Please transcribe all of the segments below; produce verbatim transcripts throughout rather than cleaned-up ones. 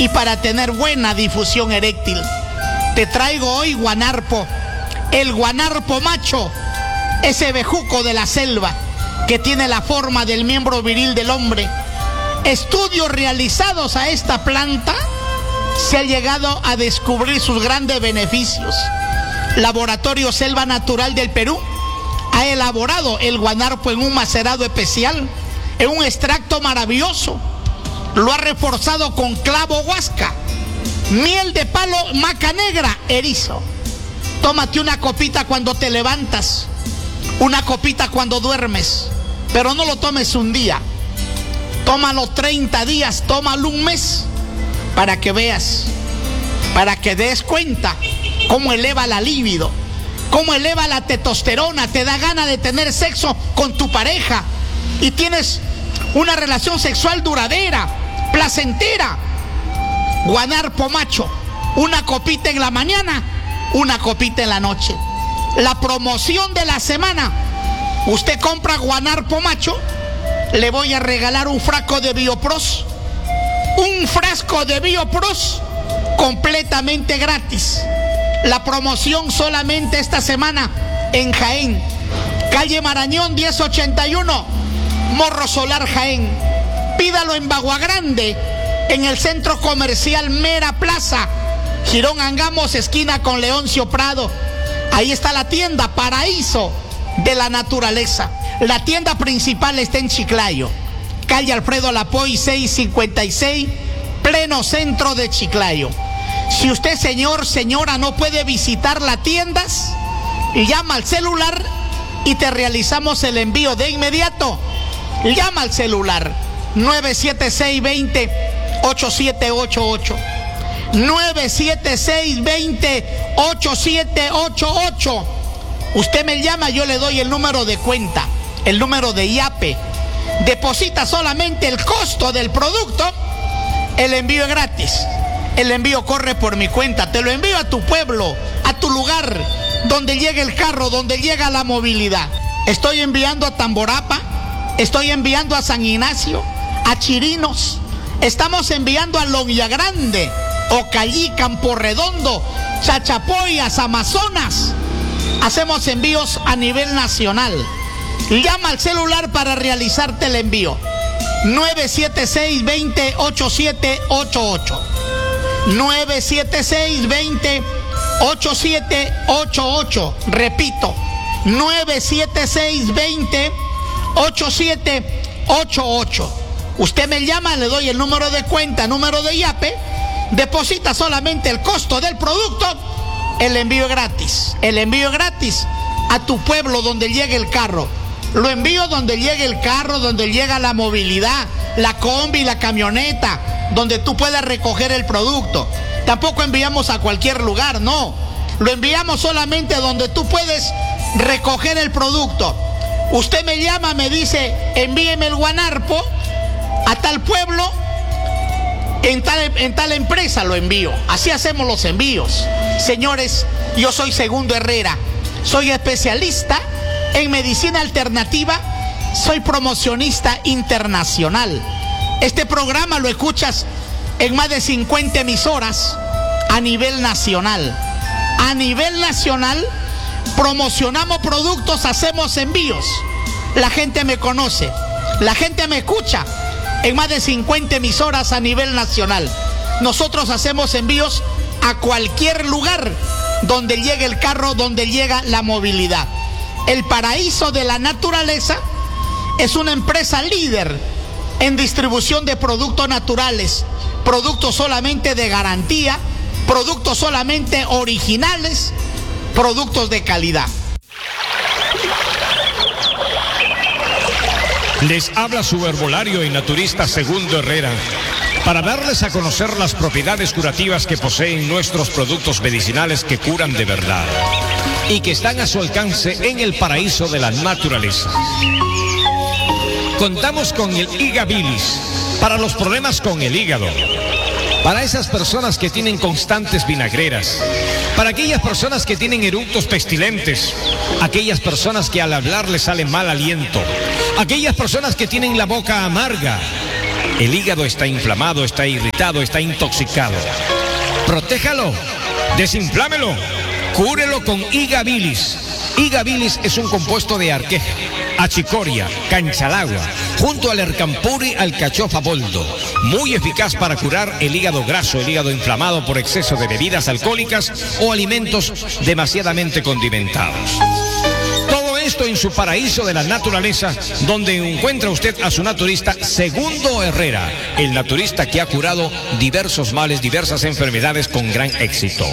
y para tener buena difusión eréctil. Te traigo hoy guanarpo, el guanarpo macho, ese bejuco de la selva que tiene la forma del miembro viril del hombre. Estudios realizados a esta planta se ha llegado a descubrir sus grandes beneficios. Laboratorio Selva Natural del Perú ha elaborado el guanarpo en un macerado especial, en un extracto maravilloso. Lo ha reforzado con clavo huasca, miel de palo, maca negra, erizo. Tómate una copita cuando te levantas, una copita cuando duermes, pero no lo tomes un día. Tómalo treinta días, tómalo un mes, para que veas, para que des cuenta cómo eleva la libido, cómo eleva la testosterona, te da ganas de tener sexo con tu pareja y tienes una relación sexual duradera, placentera. Guanarpo macho, una copita en la mañana, una copita en la noche. La promoción de la semana: usted compra guanarpo macho, le voy a regalar un frasco de Biopros, un frasco de Biopros completamente gratis. La promoción solamente esta semana en Jaén, calle Marañón diez ochenta y uno, Morro Solar, Jaén. Pídalo en Bagua Grande, en el centro comercial Mera Plaza, Girón Angamos, esquina con Leoncio Prado. Ahí está la tienda Paraíso de la Naturaleza. La tienda principal está en Chiclayo, calle Alfredo Lapoy seiscientos cincuenta y seis, pleno centro de Chiclayo. Si usted, señor, señora, no puede visitar las tiendas, llama al celular y te realizamos el envío de inmediato. Llama al celular nueve siete seis, veinte, ocho siete ocho ocho. nueve siete seis, veinte, ocho siete ocho ocho. Usted me llama, yo le doy el número de cuenta, el número de IAPE. Deposita solamente el costo del producto, el envío es gratis. El envío corre por mi cuenta, te lo envío a tu pueblo, a tu lugar, donde llegue el carro, donde llega la movilidad. Estoy enviando a Tamborapa, estoy enviando a San Ignacio, a Chirinos, estamos enviando a Logia Grande, Ocallí, Campo Redondo, Chachapoyas, Amazonas. Hacemos envíos a nivel nacional. Llama al celular para realizarte el envío. nueve siete seis, veinte, ocho siete ocho ocho. nueve siete seis, veinte, ocho siete ocho ocho. Repito, nueve siete seis, veinte, ocho siete ocho ocho. Usted me llama, le doy el número de cuenta, número de IAPE, deposita solamente el costo del producto, el envío es gratis. El envío es gratis a tu pueblo donde llegue el carro. Lo envío donde llegue el carro, donde llega la movilidad, la combi, la camioneta, donde tú puedas recoger el producto. Tampoco enviamos a cualquier lugar, no. Lo enviamos solamente donde tú puedes recoger el producto. Usted me llama, me dice, envíeme el guanarpo a tal pueblo, en tal, en tal empresa lo envío. Así hacemos los envíos. Señores, yo soy Segundo Herrera, soy especialista en medicina alternativa, soy promocionista internacional. Este programa lo escuchas en más de cincuenta emisoras a nivel nacional. A nivel nacional promocionamos productos, hacemos envíos. La gente me conoce, la gente me escucha en más de cincuenta emisoras a nivel nacional. Nosotros hacemos envíos a cualquier lugar donde llegue el carro, donde llega la movilidad. El Paraíso de la Naturaleza es una empresa líder en distribución de productos naturales, productos solamente de garantía, productos solamente originales, productos de calidad. Les habla su herbolario y naturista Segundo Herrera para darles a conocer las propiedades curativas que poseen nuestros productos medicinales que curan de verdad y que están a su alcance en el Paraíso de la Naturaleza. Contamos con el Higabilis para los problemas con el hígado, para esas personas que tienen constantes vinagreras, para aquellas personas que tienen eructos pestilentes, aquellas personas que al hablar les sale mal aliento, aquellas personas que tienen la boca amarga, El hígado está inflamado, está irritado, está intoxicado. Protéjalo, desinflámelo, cúrelo con Higabilis. Higabilis es un compuesto de arqueja, achicoria, canchalagua, junto al ercampuri alcachofa boldo, muy eficaz para curar el hígado graso, el hígado inflamado por exceso de bebidas alcohólicas o alimentos demasiadamente condimentados. Todo esto en su paraíso de la naturaleza, donde encuentra usted a su naturista Segundo Herrera, el naturista que ha curado diversos males, diversas enfermedades con gran éxito.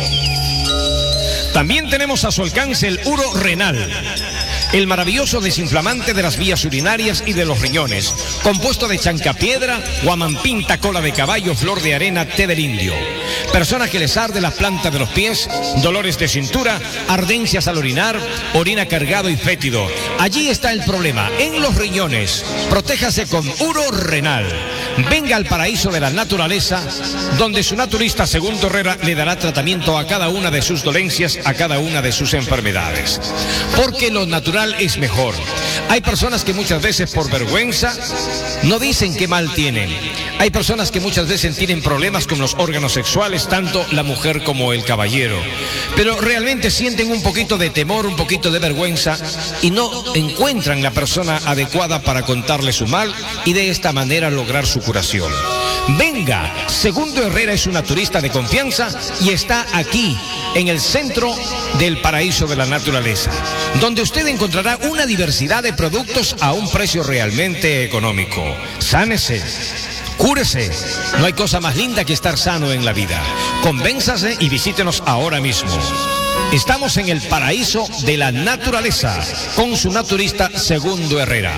También tenemos a su alcance el Uro Renal, el maravilloso desinflamante de las vías urinarias y de los riñones, compuesto de chancapiedra, guamampinta, cola de caballo, flor de arena, té del indio. Personas que les arde la planta de los pies, dolores de cintura, ardencias al orinar, orina cargado y fétido. Allí está el problema, en los riñones. Protéjase con Uro Renal. Venga al paraíso de la naturaleza, donde su naturista Segundo Herrera le dará tratamiento a cada una de sus dolencias, a cada una de sus enfermedades. Porque lo natural es mejor. Hay personas que muchas veces por vergüenza no dicen qué mal tienen. Hay personas que muchas veces tienen problemas con los órganos sexuales, tanto la mujer como el caballero, pero realmente sienten un poquito de temor, un poquito de vergüenza y no encuentran la persona adecuada para contarle su mal y de esta manera lograr su curación. Venga, Segundo Herrera es un naturista de confianza y está aquí, en el centro del paraíso de la naturaleza, donde usted encontrará una diversidad de productos a un precio realmente económico. Sánese, cúrese. No hay cosa más linda que estar sano en la vida. Convénzase y visítenos ahora mismo. Estamos en el paraíso de la naturaleza con su naturista Segundo Herrera.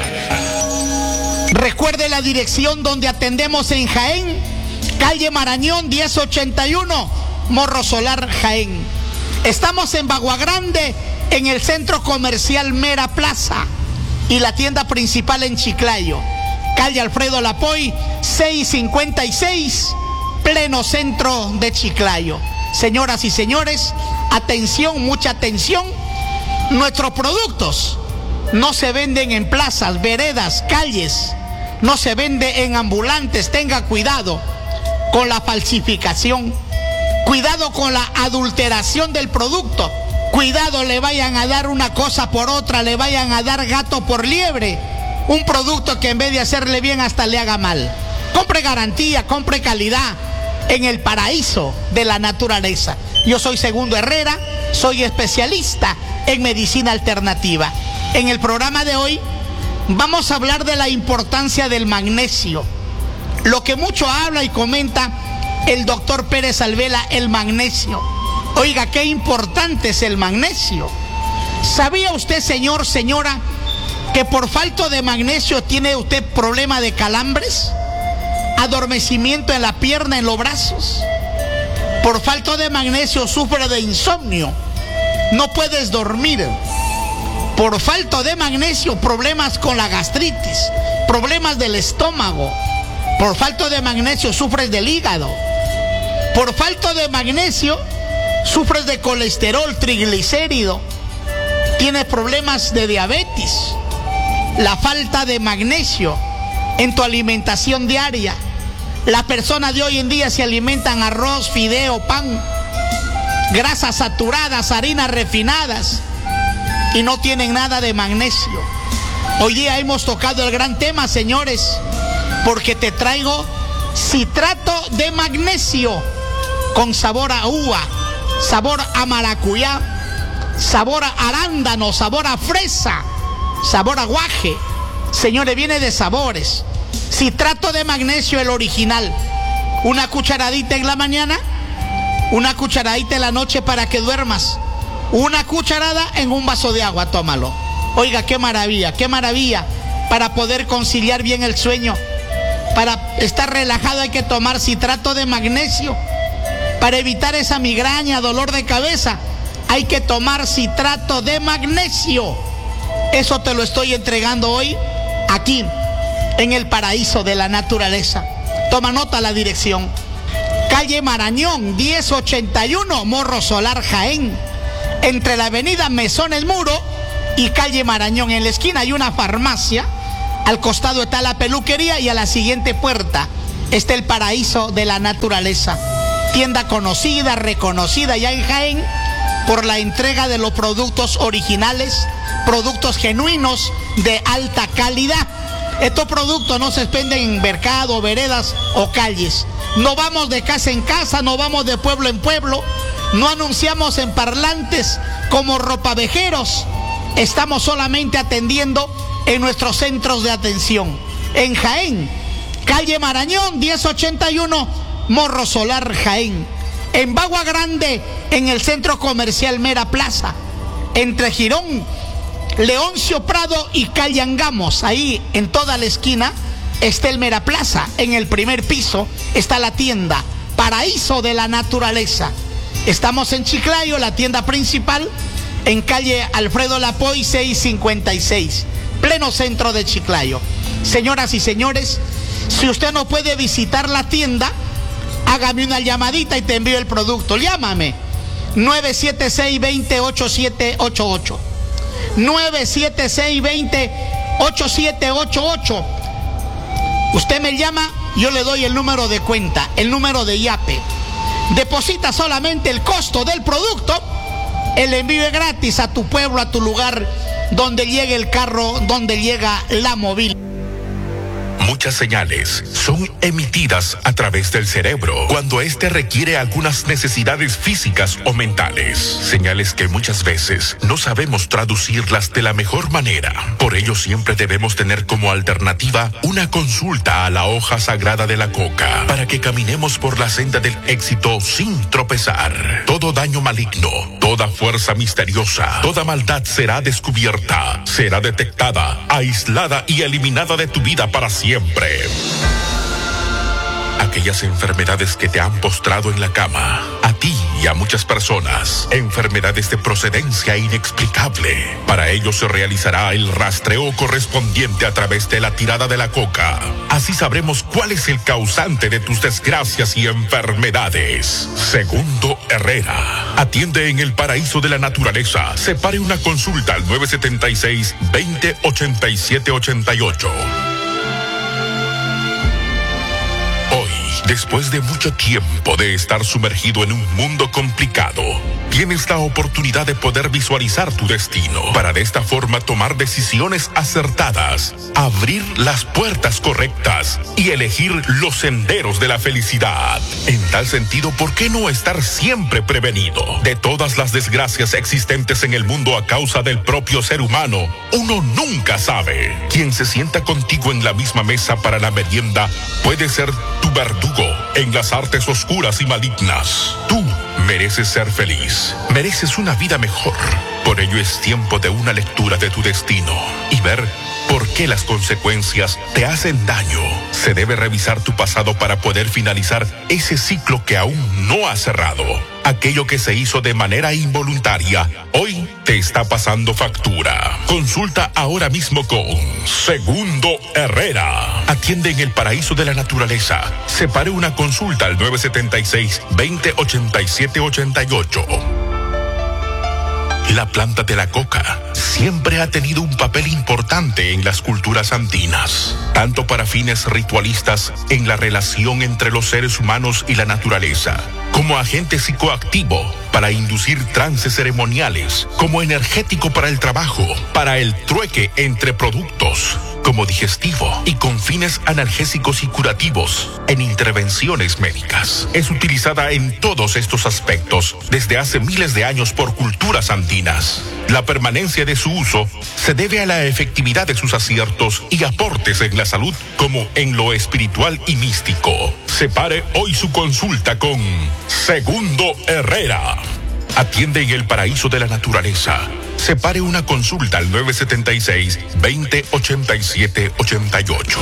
Recuerde la dirección donde atendemos en Jaén, calle Marañón diez ochenta y uno, Morro Solar, Jaén. Estamos en Bagua Grande, en el centro comercial Mera Plaza, y la tienda principal en Chiclayo, calle Alfredo Lapoy, seiscientos cincuenta y seis, pleno centro de Chiclayo. Señoras y señores, atención, mucha atención. Nuestros productos no se venden en plazas, veredas, calles, no se vende en ambulantes. Tenga cuidado con la falsificación, cuidado con la adulteración del producto, cuidado le vayan a dar una cosa por otra, le vayan a dar gato por liebre, un producto que en vez de hacerle bien hasta le haga mal. Compre garantía, compre calidad en el paraíso de la naturaleza. Yo soy Segundo Herrera, soy especialista en medicina alternativa. En el programa de hoy vamos a hablar de la importancia del magnesio, lo que mucho habla y comenta el doctor Pérez Alvela, el magnesio. Oiga, qué importante es el magnesio. ¿Sabía usted, señor, señora, que por falta de magnesio tiene usted problema de calambres, adormecimiento en la pierna, en los brazos? Por falta de magnesio sufre de insomnio, no puedes dormir. Por falta de magnesio, problemas con la gastritis, problemas del estómago. Por falta de magnesio sufres del hígado. Por falta de magnesio sufres de colesterol, triglicérido, tienes problemas de diabetes. La falta de magnesio en tu alimentación diaria. Las personas de hoy en día se alimentan arroz, fideo, pan, grasas saturadas, harinas refinadas, y no tienen nada de magnesio. Hoy día hemos tocado el gran tema, señores, porque te traigo citrato de magnesio con sabor a uva, sabor a maracuyá, sabor a arándano, sabor a fresa, sabor a guaje. Señores, viene de sabores. Citrato de magnesio, el original. Una cucharadita en la mañana, una cucharadita en la noche para que duermas. Una cucharada en un vaso de agua, tómalo. Oiga, qué maravilla, qué maravilla. Para poder conciliar bien el sueño, para estar relajado hay que tomar citrato de magnesio. Para evitar esa migraña, dolor de cabeza, hay que tomar citrato de magnesio. Eso te lo estoy entregando hoy aquí, en el paraíso de la naturaleza. Toma nota la dirección. Calle Marañón, diez ochenta y uno, Morro Solar, Jaén. Entre la avenida Mesones Muro y calle Marañón. En la esquina hay una farmacia Al costado está la peluquería y a la siguiente puerta está el Paraíso de la Naturaleza. Tienda conocida, reconocida ya en Jaén por la entrega de los productos originales, productos genuinos de alta calidad. Estos productos no se venden en mercado, veredas o calles. No vamos de casa en casa, no vamos de pueblo en pueblo, no anunciamos en parlantes como ropavejeros. Estamos solamente atendiendo en nuestros centros de atención. En Jaén, calle Marañón, diez ochenta y uno, Morro Solar, Jaén. En Bagua Grande, en el centro comercial Mera Plaza. Entre Girón, Leoncio Prado y calle Angamos, ahí en toda la esquina está el Mera Plaza. En el primer piso está la tienda Paraíso de la Naturaleza. Estamos en Chiclayo, la tienda principal, en calle Alfredo Lapoy seiscientos cincuenta y seis, pleno centro de Chiclayo. Señoras y señores, si usted no puede visitar la tienda, hágame una llamadita y te envío el producto. Llámame nueve siete seis, dos cero, ocho siete ocho ocho. nueve siete seis, dos cero, ocho siete ocho ocho. Usted me llama, yo le doy el número de cuenta, el número de YAPE. Deposita solamente el costo del producto, el envío es gratis a tu pueblo, a tu lugar, donde llegue el carro, donde llega la móvil. Muchas señales son emitidas a través del cerebro cuando éste requiere algunas necesidades físicas o mentales. Señales que muchas veces no sabemos traducirlas de la mejor manera. Por ello siempre debemos tener como alternativa una consulta a la hoja sagrada de la coca para que caminemos por la senda del éxito sin tropezar. Todo daño maligno, toda fuerza misteriosa, toda maldad será descubierta, será detectada, aislada y eliminada de tu vida para siempre. Siempre. Aquellas enfermedades que te han postrado en la cama, a ti y a muchas personas, enfermedades de procedencia inexplicable. Para ello se realizará el rastreo correspondiente a través de la tirada de la coca. Así sabremos cuál es el causante de tus desgracias y enfermedades. Segundo Herrera. Atiende en el Paraíso de la Naturaleza. Separe una consulta al nueve siete seis, dos cero, ocho siete ocho ocho. Después de mucho tiempo de estar sumergido en un mundo complicado, tienes la oportunidad de poder visualizar tu destino para de esta forma tomar decisiones acertadas, abrir las puertas correctas y elegir los senderos de la felicidad. En tal sentido, ¿por qué no estar siempre prevenido de todas las desgracias existentes en el mundo a causa del propio ser humano? Uno nunca sabe. Quien se sienta contigo en la misma mesa para la merienda puede ser tu verdugo en las artes oscuras y malignas. Tú mereces ser feliz, mereces una vida mejor. Por ello es tiempo de una lectura de tu destino y ver por qué las consecuencias te hacen daño. Se debe revisar tu pasado para poder finalizar ese ciclo que aún no ha cerrado. Aquello que se hizo de manera involuntaria, hoy te está pasando factura. Consulta ahora mismo con Segundo Herrera. Atiende en el Paraíso de la Naturaleza. Separe una consulta al nueve siete seis, dos cero, ocho siete ocho ocho. La planta de la coca siempre ha tenido un papel importante en las culturas andinas, tanto para fines ritualistas en la relación entre los seres humanos y la naturaleza, como agente psicoactivo para inducir trances ceremoniales, como energético para el trabajo, para el trueque entre productos, como digestivo y con fines analgésicos y curativos en intervenciones médicas. Es utilizada en todos estos aspectos desde hace miles de años por culturas andinas. La permanencia de su uso se debe a la efectividad de sus aciertos y aportes en la salud como en lo espiritual y místico. Separe hoy su consulta con Segundo Herrera. Atiende en el Paraíso de la Naturaleza. Separe una consulta al nueve siete seis, dos cero, ocho siete ocho ocho.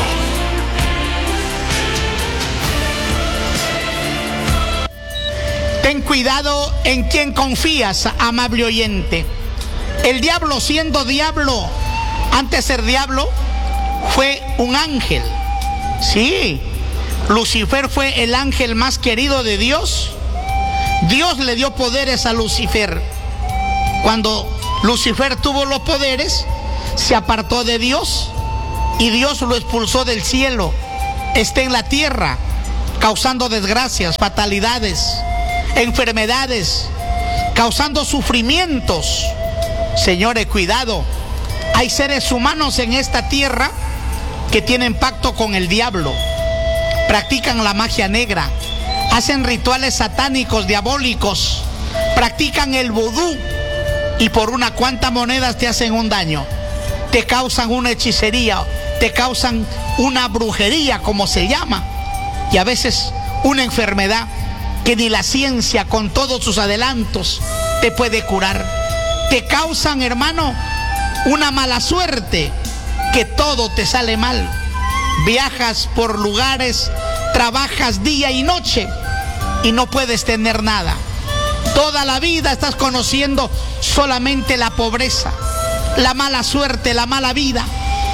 Ten cuidado en quien confías, amable oyente. El diablo, siendo diablo, antes de ser diablo, fue un ángel. Sí, Lucifer fue el ángel más querido de Dios. Dios le dio poderes a Lucifer. Cuando Lucifer tuvo los poderes, se apartó de Dios y Dios lo expulsó del cielo, está en la tierra, causando desgracias, fatalidades, enfermedades, causando sufrimientos. Señores, cuidado. Hay seres humanos en esta tierra que tienen pacto con el diablo, practican la magia negra, hacen rituales satánicos, diabólicos, practican el vudú y por una cuanta monedas te hacen un daño, te causan una hechicería, te causan una brujería, como se llama, y a veces una enfermedad que ni la ciencia con todos sus adelantos te puede curar. Te causan, hermano, una mala suerte, que todo te sale mal. Viajas por lugares, trabajas día y noche y no puedes tener nada. Toda la vida estás conociendo solamente la pobreza, la mala suerte, la mala vida.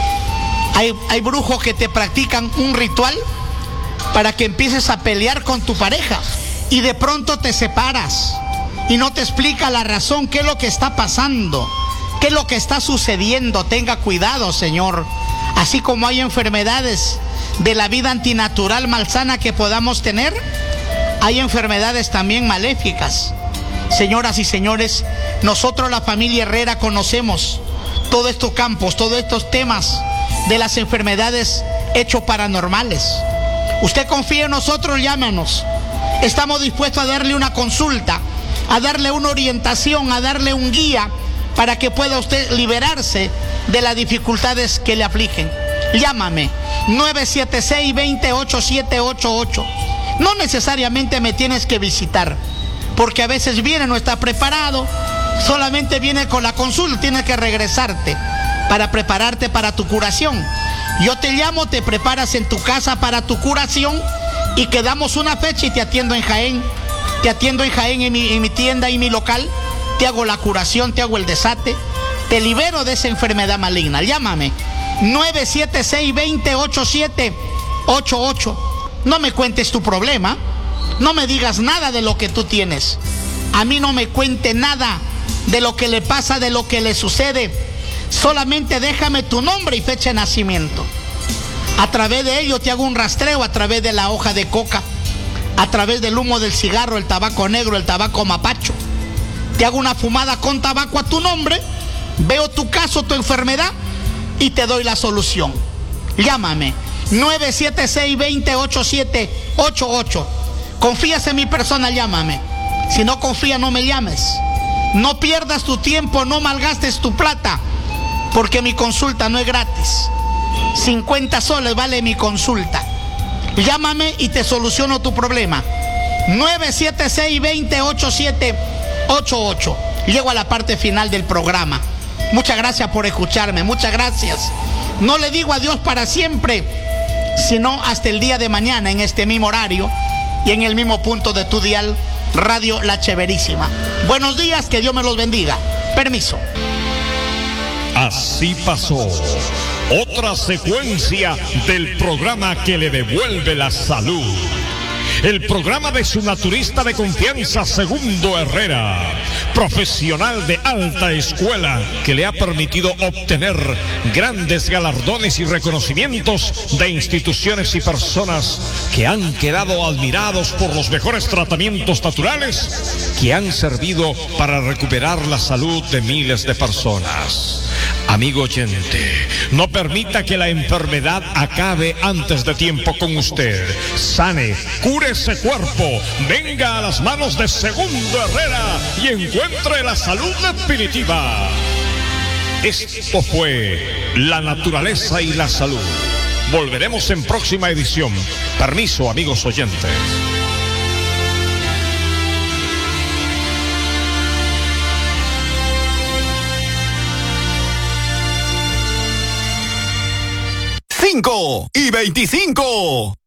Hay, hay brujos que te practican un ritual para que empieces a pelear con tu pareja y de pronto te separas y no te explica la razón, qué es lo que está pasando, qué es lo que está sucediendo. Tenga cuidado, Señor. Así como hay enfermedades de la vida antinatural malsana que podamos tener, hay enfermedades también maléficas. Señoras y señores, nosotros la familia Herrera conocemos todos estos campos, todos estos temas de las enfermedades hechos paranormales. Usted confía en nosotros, llámanos. Estamos dispuestos a darle una consulta, a darle una orientación, a darle un guía para que pueda usted liberarse de las dificultades que le afligen. Llámame, nueve siete seis, dos cero, ocho siete ocho ocho. No necesariamente me tienes que visitar, porque a veces viene, no está preparado, solamente viene con la consulta, tienes que regresarte para prepararte para tu curación. Yo te llamo, te preparas en tu casa para tu curación y quedamos una fecha y te atiendo en Jaén. Te atiendo en Jaén, en mi, en mi tienda y mi local. Te hago la curación, te hago el desate, te libero de esa enfermedad maligna. Llámame, nueve siete seis, dos cero, ocho siete ocho ocho. No me cuentes tu problema, no me digas nada de lo que tú tienes. A mí no me cuente nada de lo que le pasa, de lo que le sucede. Solamente déjame tu nombre y fecha de nacimiento. A través de ello te hago un rastreo, a través de la hoja de coca, a través del humo del cigarro, el tabaco negro, el tabaco mapacho. Te hago una fumada con tabaco a tu nombre, veo tu caso, tu enfermedad y te doy la solución. Llámame, nueve siete seis, dos cero, ocho siete ocho ocho. Confías en mi persona, llámame. Si no confías, no me llames. No pierdas tu tiempo, no malgastes tu plata, porque mi consulta no es gratis. cincuenta soles vale mi consulta. Llámame y te soluciono tu problema. nueve siete seis, dos cero, ocho siete ocho ocho. Llego a la parte final del programa. Muchas gracias por escucharme, muchas gracias. No le digo adiós para siempre, sino hasta el día de mañana en este mismo horario y en el mismo punto de tu dial, Radio La Cheverísima. Buenos días, que Dios me los bendiga. Permiso. Así pasó otra secuencia del programa que le devuelve la salud. El programa de su naturista de confianza, Segundo Herrera, profesional de alta escuela que le ha permitido obtener grandes galardones y reconocimientos de instituciones y personas que han quedado admirados por los mejores tratamientos naturales que han servido para recuperar la salud de miles de personas. Amigo oyente, no permita que la enfermedad acabe antes de tiempo con usted. Sane, cure ese cuerpo, venga a las manos de Segundo Herrera y encuentre la salud definitiva. Esto fue La Naturaleza y la Salud. Volveremos en próxima edición. Permiso, amigos oyentes. cinco y veinticinco.